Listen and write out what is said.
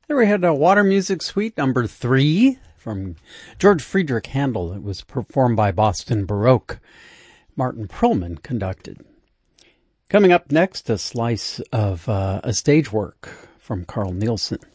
There we had a Water Music Suite number 3 from George Friedrich Handel. It was performed by Boston Baroque. Martin Perlman conducted. Coming up next, a slice of a stage work from Carl Nielsen.